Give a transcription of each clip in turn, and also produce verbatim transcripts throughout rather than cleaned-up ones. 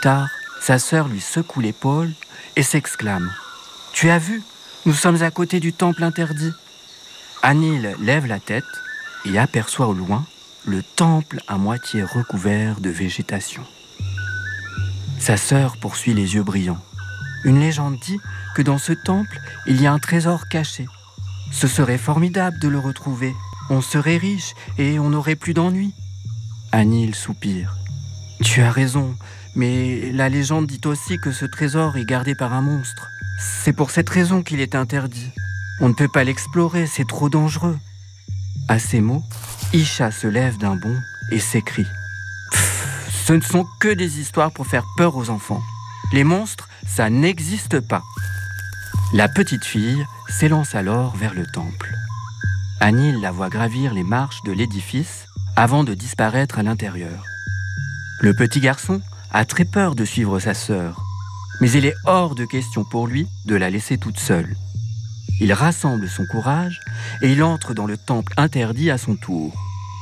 tard, sa sœur lui secoue l'épaule et s'exclame « Tu as vu, nous sommes à côté du temple interdit !» Anil lève la tête et aperçoit au loin le temple à moitié recouvert de végétation. Sa sœur poursuit les yeux brillants. Une légende dit que dans ce temple, il y a un trésor caché. Ce serait formidable de le retrouver. On serait riche et on n'aurait plus d'ennui. Anil soupire. Tu as raison, mais la légende dit aussi que ce trésor est gardé par un monstre. C'est pour cette raison qu'il est interdit. On ne peut pas l'explorer, c'est trop dangereux. À ces mots, Isha se lève d'un bond et s'écrie. Ce ne sont que des histoires pour faire peur aux enfants. Les monstres, ça n'existe pas. La petite fille s'élance alors vers le temple. Anil la voit gravir les marches de l'édifice avant de disparaître à l'intérieur. Le petit garçon a très peur de suivre sa sœur, mais il est hors de question pour lui de la laisser toute seule. Il rassemble son courage et il entre dans le temple interdit à son tour.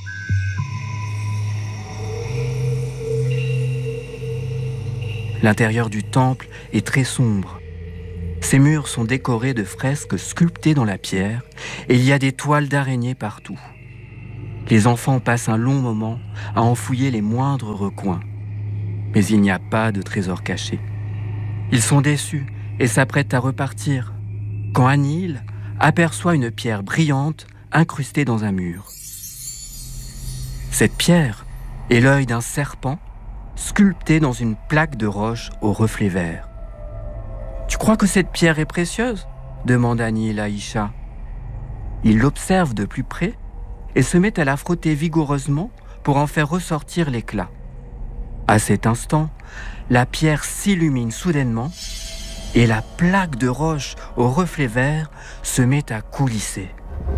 L'intérieur du temple est très sombre. Ses murs sont décorés de fresques sculptées dans la pierre et il y a des toiles d'araignées partout. Les enfants passent un long moment à en fouiller les moindres recoins. Mais il n'y a pas de trésor caché. Ils sont déçus et s'apprêtent à repartir, quand Anil aperçoit une pierre brillante incrustée dans un mur. Cette pierre est l'œil d'un serpent sculpté dans une plaque de roche au reflet vert. « Tu crois que cette pierre est précieuse ?» demande Anil à Isha. Il l'observe de plus près et se met à la frotter vigoureusement pour en faire ressortir l'éclat. À cet instant, la pierre s'illumine soudainement et la plaque de roche au reflet vert se met à coulisser.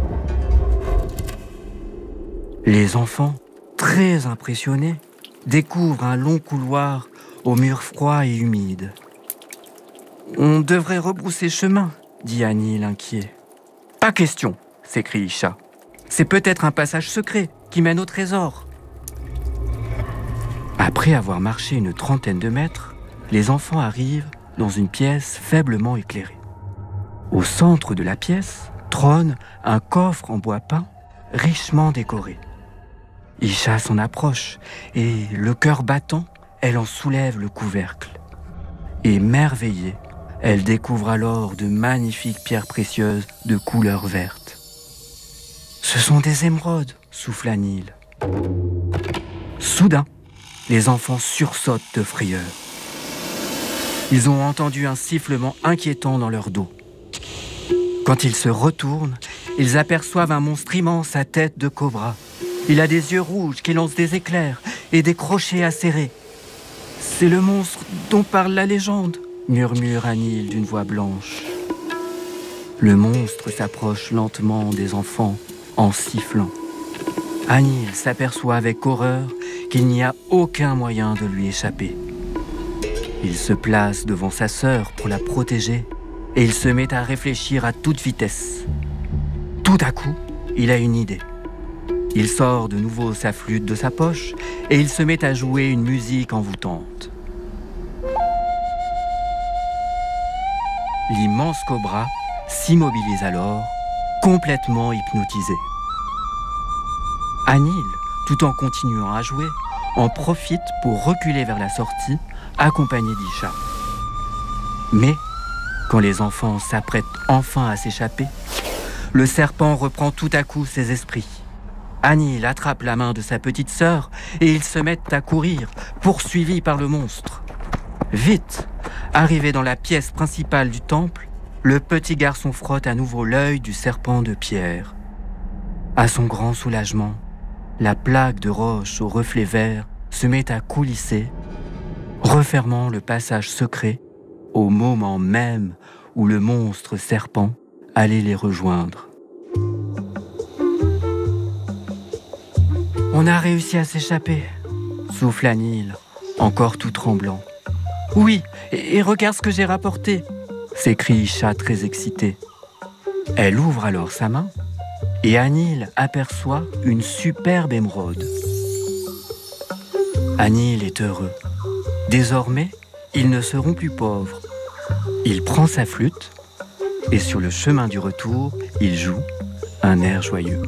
Les enfants, très impressionnés, découvrent un long couloir aux murs froids et humides. « On devrait rebrousser chemin, » dit Anil inquiet. « Pas question, » s'écrie Isha. « C'est peut-être un passage secret qui mène au trésor. » Après avoir marché une trentaine de mètres, les enfants arrivent dans une pièce faiblement éclairée. Au centre de la pièce trône un coffre en bois peint richement décoré. Isha s'en approche et, le cœur battant, elle en soulève le couvercle. Émerveillée, elle découvre alors de magnifiques pierres précieuses de couleur verte. « Ce sont des émeraudes !» souffle Anil. Soudain, les enfants sursautent de frayeur. Ils ont entendu un sifflement inquiétant dans leur dos. Quand ils se retournent, ils aperçoivent un monstre immense à tête de cobra. Il a des yeux rouges qui lancent des éclairs et des crochets acérés. « C'est le monstre dont parle la légende !» murmure Anil d'une voix blanche. Le monstre s'approche lentement des enfants en sifflant. Anil s'aperçoit avec horreur qu'il n'y a aucun moyen de lui échapper. Il se place devant sa sœur pour la protéger et il se met à réfléchir à toute vitesse. Tout à coup, il a une idée. Il sort de nouveau sa flûte de sa poche et il se met à jouer une musique envoûtante. L'immense cobra s'immobilise alors, complètement hypnotisé. Anil, tout en continuant à jouer, en profite pour reculer vers la sortie, accompagné d'Isha. Mais, quand les enfants s'apprêtent enfin à s'échapper, le serpent reprend tout à coup ses esprits. Anil attrape la main de sa petite sœur et ils se mettent à courir, poursuivis par le monstre. Vite, arrivé dans la pièce principale du temple, le petit garçon frotte à nouveau l'œil du serpent de pierre. À son grand soulagement, la plaque de roche au reflet vert se met à coulisser, refermant le passage secret au moment même où le monstre serpent allait les rejoindre. « On a réussi à s'échapper », souffle Anil, encore tout tremblant. « Oui, et, et regarde ce que j'ai rapporté », s'écrie Isha très excitée. Elle ouvre alors sa main et Anil aperçoit une superbe émeraude. Anil est heureux. Désormais, ils ne seront plus pauvres. Il prend sa flûte et sur le chemin du retour, il joue un air joyeux.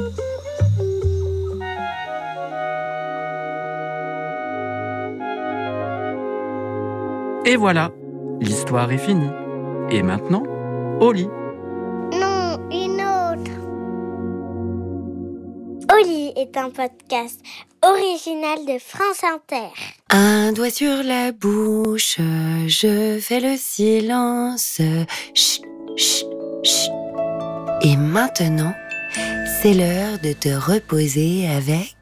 Et voilà, l'histoire est finie. Et maintenant, au lit. Non, une autre. Au lit est un podcast original de France Inter. Un doigt sur la bouche, je fais le silence. Chut, chut, chut. Et maintenant, c'est l'heure de te reposer avec